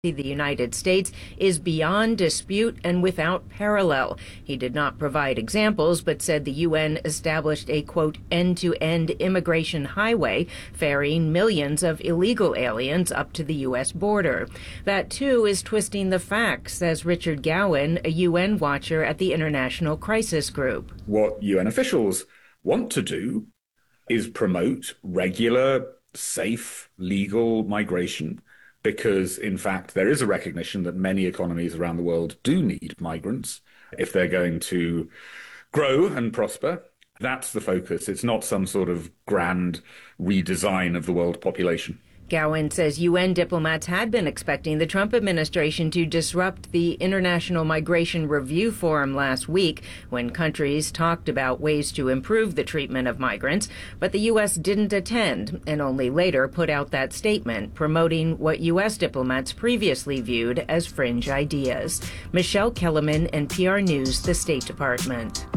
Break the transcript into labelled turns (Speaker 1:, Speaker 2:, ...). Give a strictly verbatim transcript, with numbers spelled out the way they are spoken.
Speaker 1: the United States is beyond dispute and without parallel. He did not provide examples, but said the U N established a, quote, end-to-end immigration highway ferrying millions of illegal aliens up to the U S border. That, too, is twisting the facts, says Richard Gowan, a U N watcher at the International Crisis Group.
Speaker 2: What U N officials want to do is promote regular, safe, legal migration, because, in fact, there is a recognition that many economies around the world do need migrants if they're going to grow and prosper. That's the focus. It's not some sort of grand redesign of the world population.
Speaker 1: Gowan says U N diplomats had been expecting the Trump administration to disrupt the International Migration Review Forum last week when countries talked about ways to improve the treatment of migrants, but the U S didn't attend and only later put out that statement promoting what U S diplomats previously viewed as fringe ideas. Michelle Kellerman, N P R News, the State Department.